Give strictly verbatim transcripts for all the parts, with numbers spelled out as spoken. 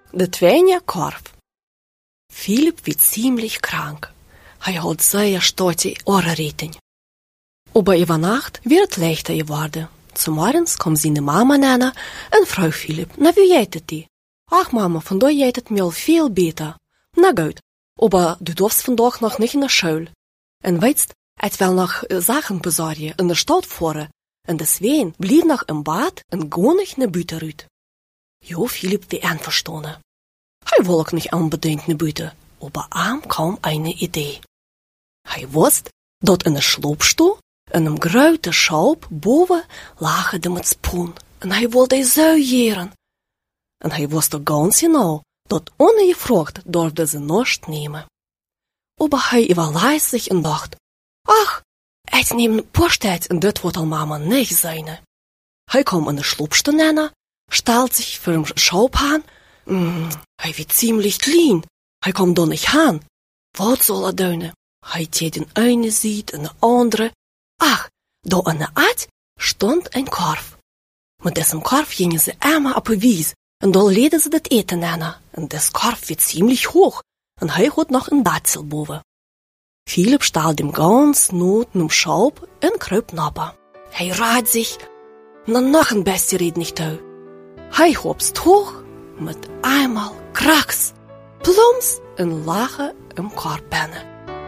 De tweede korf. Philip wird ziemlich krank. Hij had zeer stoute orenrieten. Aber über Nacht wird het leichter geworden. Zum Morgens kwam zijn mama Nana en vrouw Philip. Na, wie eet het die? Ach mama, vandaag eet het me al veel beter. Na goed, aber du darfst vandaag nog niet in de school. En weet, het wil nog zaken bezorgen in de stad voeren. En deswegen blieb nog in bad en ga niet naar buiten uit. Jo, Philip wie einverstanden. Hij wil ook niet unbedingt naar buiten, aber aan kwam een idee. Hij wist dat in de sloopstoel in een grote schaap boven lagen de met spoen. En hij wilde zo jaren. En hij wist ook ganz genau dat ongevraagd durfde ze nooit nemen. Aber hij overleed zich en dacht, ach, het neemt een paar tijd en dit wordt al mama niet zijn. Hij kwam in de sloopstoel nemen, stelt zich voor een schaap aan. Mm, hij werd ziemlich klein. Hij kwam dan niet aan. Wat zal hij doen? Hij deed een ene ziet en de andere. Ach, daar aan de uit stond een korf. Met deze korf gingen ze eenmaal op een wies en dan leden ze het eten nemen. En deze korf werd ziemlich hoog en hij had nog een datsel boven. Philip stal dem ganz nood num schaap en kruip nappa. Hij raadt zich naar nog een beste red niet toe. Hij hopst hoog met eenmaal kraks, plums en lagen een korf binnen.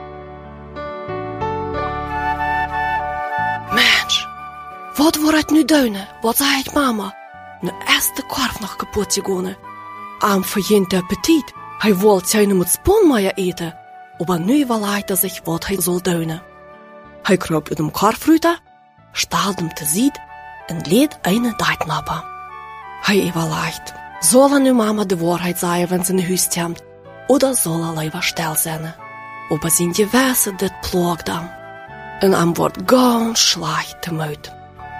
Mensch, wat wordt het nu doen? Wat zei ik mama? Nu is de korf nog kapot gegaan. Am verjent appetit. Hij wilde zijn met spoonmeier eten. Aber nu überlegt er sich, wat hij zal doen. Hij kroop uit de korf uit, stal hem te ziet en leed een daad nappen. Hij überlegt, zal er nu mama de waarheid zeggen, wenn ze in huis komt, oder zal er liever stil zijn? Aber zijn gewisse dit plaagt hem. En hem wordt ganz slecht temuit.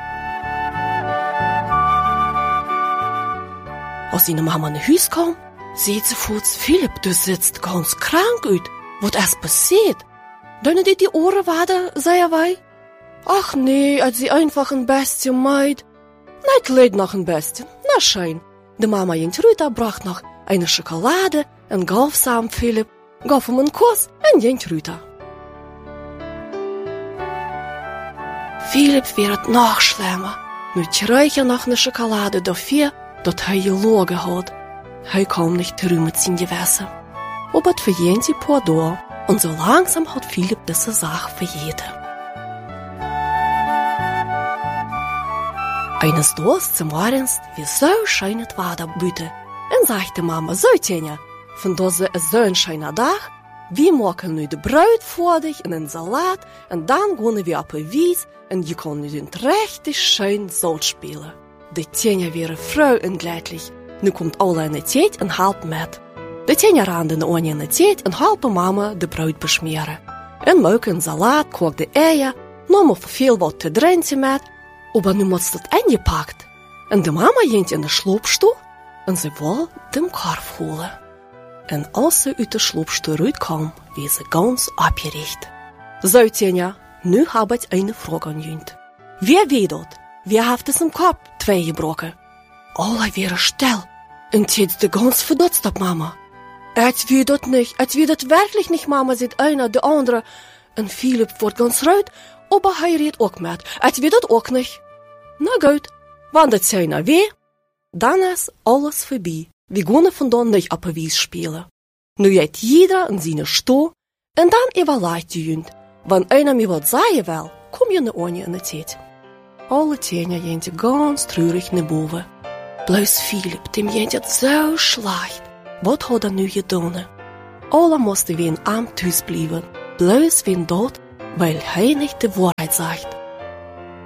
Als zijn mama in huis komt, ziet ze voets, Philip, du zitst ganz krank uit. Wat is passiert? Deine dit die oren waden, zei wij? Ach nee, het is einfach een bestje, meid. Net leed nog een bestje, na schijn. De mama in Ruta bracht nog een chocolade en gaf samen Philip, gaf hem een kus en jent Ruta. Philip werd nog slimmer. Nu kreeg hij nog een chocolade dafür, dat hij gelogen had. Hij kwam niet terug met zijn gewissen. Aber het verjent een paar dagen en zo langzaam had Philip deze zaak vergeten. Eines Tages zum Morgens, wie so schön het water buiten, en sagte mama zo Tanja, vandaag is zo'n schöner dag, we maken nu de bruid voordig en een salaat en dan gaan we op een wies en je kan nu een richtig schön zout spelen. De Tanja weer vrouw en glücklich, nu komt alle in de tijd en helpt met. De Tanja rande de onie in de tijd en helpen mama de bruid besmeren. En maken een salaat, kookte eieren, namen veel wat te drinken met, aber nu moet het ingepakt. En de mama ging in de sloopstoel en ze wil de korf holen. En als ze uit de sloopstoel uitkwam, was ze ganz opgericht. Zo Tanja, nu heb ik een vraag aan jullie. Wie weet dat? Wie heeft het zijn kop twee gebroken? Alle waren stil en tijdde ganz verdutst op mama. Het weet dat niet, het weet het werkelijk niet, mama, zit een de andere. En Philip wordt ganz rood, aber hij reed ook met. Het weet dat ook niet. Nou goed, want het zijn nou weer. Dan is alles voorbij. We gaan vandaag niet op een wies spelen. Nu heeft ieder in zijn stoel en dan evalueert je junt. Want een mij wat zeggen wil, kom je naar onje in de tijd. Alle Tanja jent ganz treurig naar boven. Bloos Philip, dem jent het zo slecht. Wat had hij nu gedaan? Alle moesten weer in am thuis blijven. Bloos weer dood, weil hij niet de waarheid zegt.